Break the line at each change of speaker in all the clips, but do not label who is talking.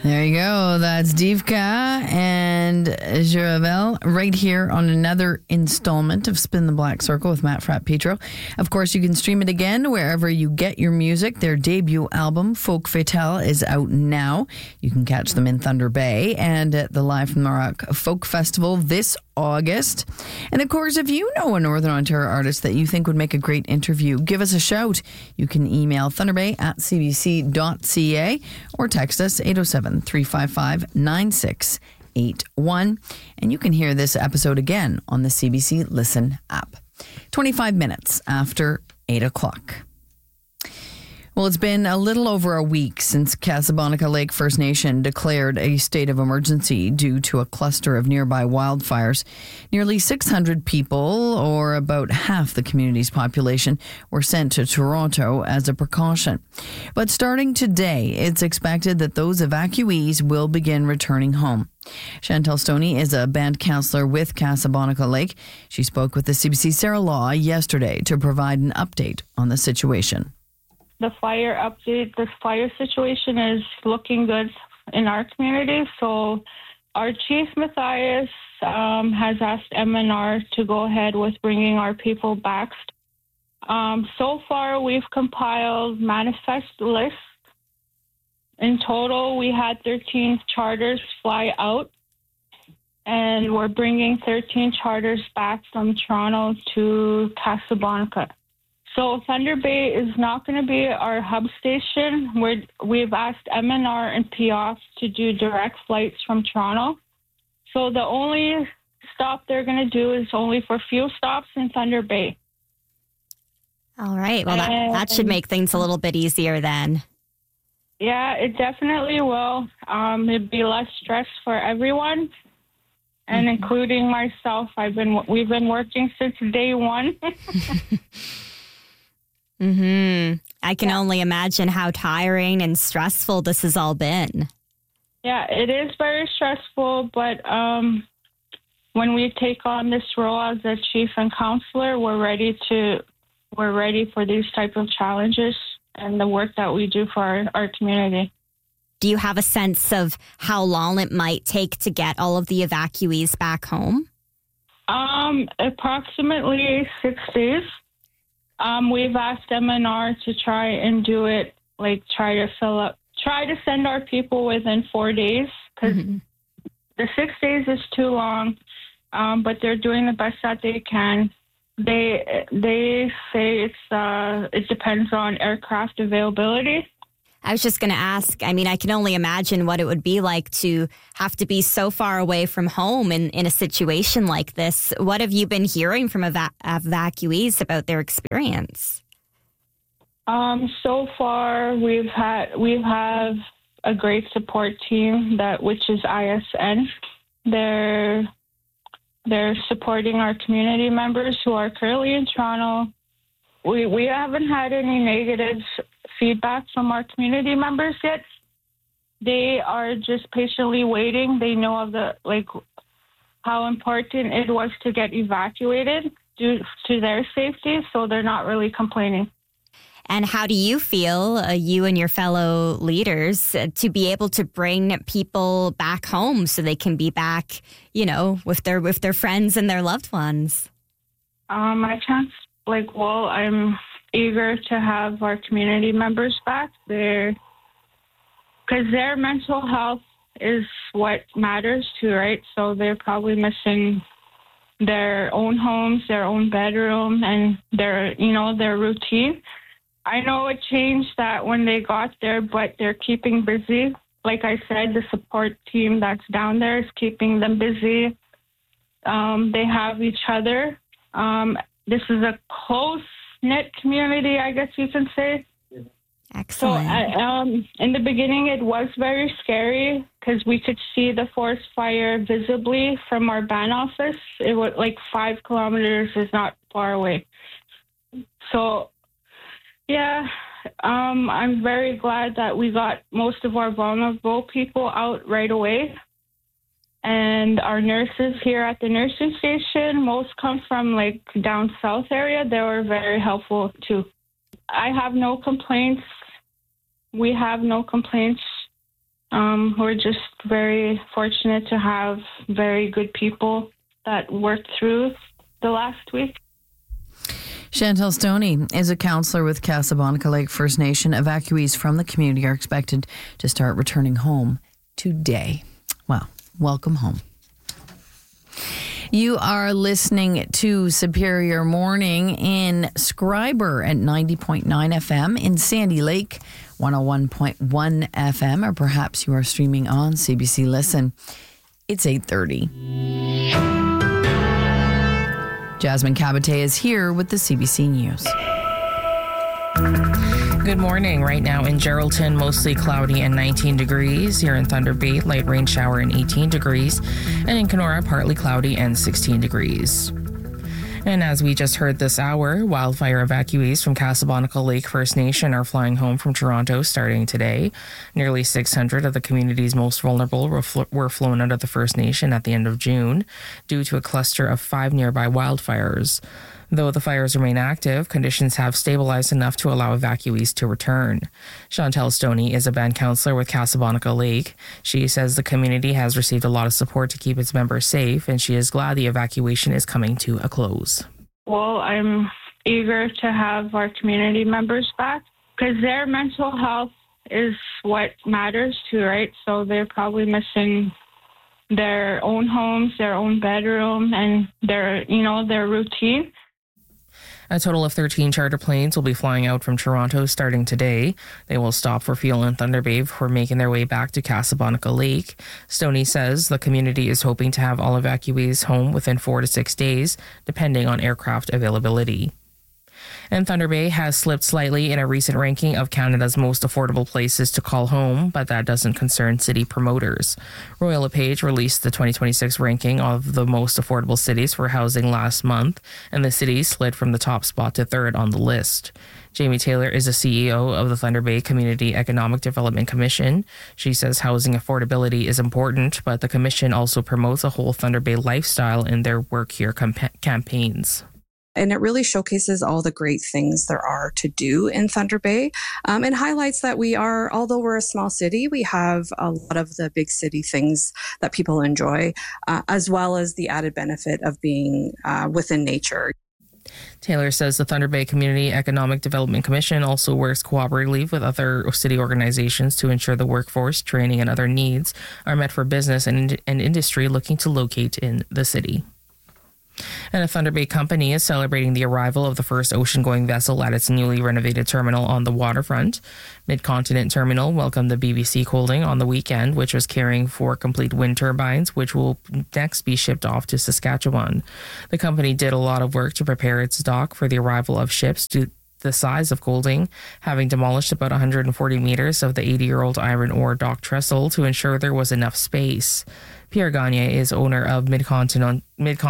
There you go. That's Divka and Juravel right here on another installment of Spin the Black Circle with Matt Fratt Petro. Of course, you can stream it again wherever you get your music. Their debut album, Folk Fatale, is out now. You can catch them in Thunder Bay and at the Live from the Rock Folk Festival this August. And of course, if you know a Northern Ontario artist that you think would make a great interview, give us a shout. You can email thunderbay@cbc.ca or text us 807-355-9681. And you can hear this episode again on the CBC Listen app. 25 minutes after 8 o'clock. Well, it's been a little over a week since Casablanca Lake First Nation declared a state of emergency due to a cluster of nearby wildfires. Nearly 600 people, or about half the community's population, were sent to Toronto as a precaution. But starting today, it's expected that those evacuees will begin returning home. Chantal Stoney is a band counselor with Casablanca Lake. She spoke with the CBC Sarah Law yesterday to provide an update on the situation.
The fire update, the fire situation is looking good in our community. So our chief, Matthias, has asked MNR to go ahead with bringing our people back. So far, we've compiled manifest lists. In total, we had 13 charters fly out, and we're bringing 13 charters back from Toronto to Casablanca. So Thunder Bay is not going to be our hub station. We've asked MNR and POF to do direct flights from Toronto. So the only stop they're going to do is only for fuel stops in Thunder Bay.
All right. Well, that should make things a little bit easier then.
Yeah, it definitely will. It'd be less stress for everyone, and including myself. We've been working since day one.
I can only imagine how tiring and stressful this has all been.
Yeah, it is very stressful, but when we take on this role as a chief and counselor, we're ready for these type of challenges and the work that we do for our community.
Do you have a sense of how long it might take to get all of the evacuees back home?
Approximately 6 days. We've asked MNR to try and do it, try to send our people within 4 days, because the 6 days is too long, but they're doing the best that they can. They say it depends on aircraft availability.
I was just going to ask, I mean, I can only imagine what it would be like to have to be so far away from home in a situation like this. What have you been hearing from evacuees about their experience?
So far, we have a great support team which is ISN. They're supporting our community members who are currently in Toronto. We haven't had any negative feedback from our community members yet. They are just patiently waiting. They know of how important it was to get evacuated due to their safety, so they're not really complaining.
And how do you feel, you and your fellow leaders, to be able to bring people back home so they can be back, with their friends and their loved ones?
I'm eager to have our community members back there, because their mental health is what matters too, right? So they're probably missing their own homes, their own bedroom, and their routine. I know it changed that when they got there, but they're keeping busy. Like I said, the support team that's down there is keeping them busy. They have each other. This is a close-knit community, I guess you can say.
Excellent.
So in the beginning, it was very scary because we could see the forest fire visibly from our band office. It was 5 kilometers is not far away. So, yeah, I'm very glad that we got most of our vulnerable people out right away. And our nurses here at the nursing station, most come from down south area. They were very helpful too. I have no complaints. We have no complaints We're just very fortunate to have very good people that worked through the last week.
Chantal Stoney is a councillor with Casablanca Lake First Nation. Evacuees from the community are expected to start returning home today. Well, welcome home. You are listening to Superior Morning in Scriber at 90.9 FM, in Sandy Lake, 101.1 FM, or perhaps you are streaming on CBC Listen. It's 8:30. Jasmine Cabate is here with the CBC News.
Good morning. Right now in Geraldton, mostly cloudy and 19 degrees. Here in Thunder Bay, light rain shower and 18 degrees. And in Kenora, partly cloudy and 16 degrees. And as we just heard this hour, wildfire evacuees from Casablanca Lake First Nation are flying home from Toronto starting today. Nearly 600 of the community's most vulnerable were flown out of the First Nation at the end of June due to a cluster of 5 nearby wildfires. Though the fires remain active, conditions have stabilized enough to allow evacuees to return. Chantal Stoney is a band councillor with Casablanca Lake. She says the community has received a lot of support to keep its members safe, and she is glad the evacuation is coming to a close.
Well, I'm eager to have our community members back because their mental health is what matters too, right? So they're probably missing their own homes, their own bedroom, and their routine.
A total of 13 charter planes will be flying out from Toronto starting today. They will stop for fuel in Thunder Bay before making their way back to Casablanca Lake. Stoney says the community is hoping to have all evacuees home within 4 to 6 days, depending on aircraft availability. And Thunder Bay has slipped slightly in a recent ranking of Canada's most affordable places to call home, but that doesn't concern city promoters. Royal LePage released the 2026 ranking of the most affordable cities for housing last month, and the city slid from the top spot to third on the list. Jamie Taylor is the CEO of the Thunder Bay Community Economic Development Commission. She says housing affordability is important, but the commission also promotes a whole Thunder Bay lifestyle in their Work Here campaigns.
And it really showcases all the great things there are to do in Thunder Bay, and highlights that although we're a small city, we have a lot of the big city things that people enjoy, as well as the added benefit of being within nature.
Taylor says the Thunder Bay Community Economic Development Commission also works cooperatively with other city organizations to ensure the workforce, training, and other needs are met for business and industry looking to locate in the city. And a Thunder Bay company is celebrating the arrival of the first ocean-going vessel at its newly renovated terminal on the waterfront. Mid-Continent Terminal welcomed the BBC Holding on the weekend, which was carrying 4 complete wind turbines, which will next be shipped off to Saskatchewan. The company did a lot of work to prepare its dock for the arrival of ships to the size of Golding, having demolished about 140 meters of the 80-year-old iron ore dock trestle to ensure there was enough space. Pierre Gagne is owner of Mid-Continent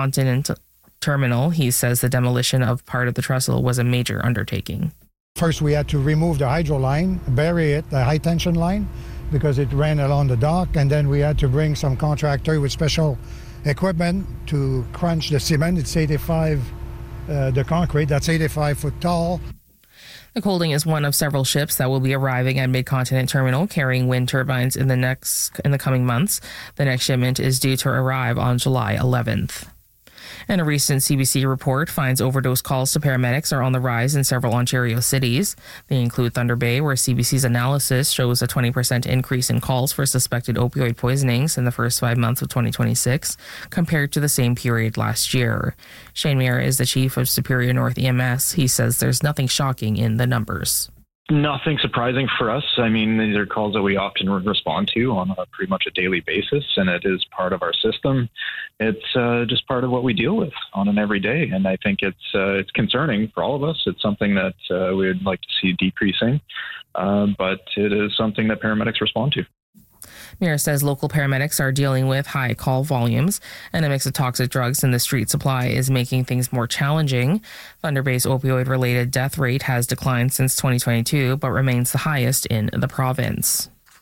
Terminal. He says the demolition of part of the trestle was a major undertaking.
First, we had to remove the hydro line, bury it, the high-tension line, because it ran along the dock, and then we had to bring some contractor with special equipment to crunch the cement. It's 85, the concrete, that's 85 foot tall.
The Holding is one of several ships that will be arriving at Mid-Continent Terminal carrying wind turbines in the coming months. The next shipment is due to arrive on July 11th. And a recent CBC report finds overdose calls to paramedics are on the rise in several Ontario cities. They include Thunder Bay, where CBC's analysis shows a 20% increase in calls for suspected opioid poisonings in the first 5 months of 2026 compared to the same period last year. Shane Mayer is the chief of Superior North EMS. He says there's nothing shocking in the numbers.
Nothing surprising for us. I mean, these are calls that we often respond to on a pretty much a daily basis, and it is part of our system. It's just part of what we deal with on an everyday, and I think it's concerning for all of us. It's something that we would like to see decreasing, but it is something that paramedics respond to.
Mira says local paramedics are dealing with high call volumes, and a mix of toxic drugs in the street supply is making things more challenging. Thunder Bay's opioid-related death rate has declined since 2022, but remains the highest in the province.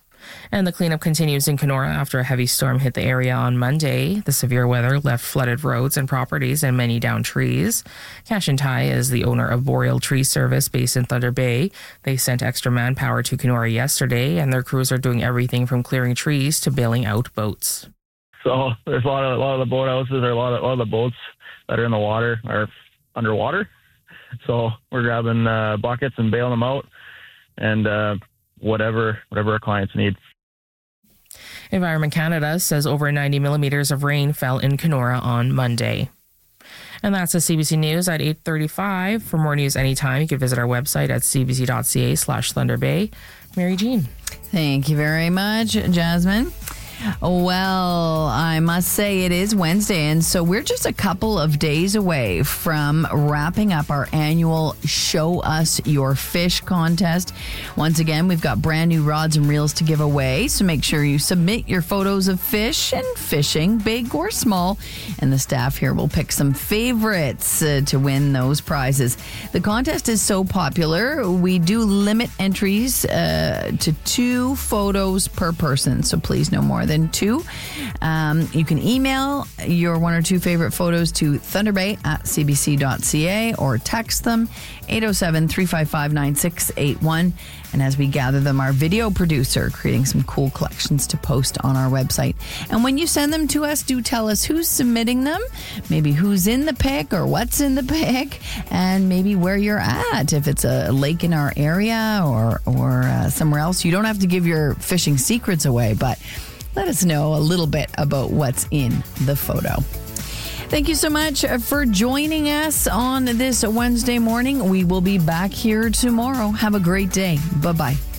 And the cleanup continues in Kenora after a heavy storm hit the area on Monday. The severe weather left flooded roads and properties and many downed trees. Cash and Tie is the owner of Boreal Tree Service based in Thunder Bay. They sent extra manpower to Kenora yesterday, and their crews are doing everything from clearing trees to bailing out boats.
So there's a lot of the boathouses, or a lot of the boats that are in the water are underwater. So we're grabbing buckets and bailing them out, and whatever our clients need.
Environment Canada says over 90 millimeters of rain fell in Kenora on Monday. And that's the CBC News at 8:35. For more news anytime, you can visit our website at cbc.ca/Thunder Bay. Mary Jean.
Thank you very much, Jasmine. Well, I must say it is Wednesday, and so we're just a couple of days away from wrapping up our annual Show Us Your Fish contest. Once again, we've got brand new rods and reels to give away, so make sure you submit your photos of fish and fishing, big or small, and the staff here will pick some favorites to win those prizes. The contest is so popular, we do limit entries to 2 photos per person, so please no more than 2. You can email your 1 or 2 favorite photos to thunderbay@cbc.ca or text them 807-355-9681. And as we gather them, our video producer creating some cool collections to post on our website. And when you send them to us, do tell us who's submitting them, maybe who's in the pic or what's in the pic, and maybe where you're at. If it's a lake in our area or somewhere else, you don't have to give your fishing secrets away, but let us know a little bit about what's in the photo. Thank you so much for joining us on this Wednesday morning. We will be back here tomorrow. Have a great day. Bye-bye.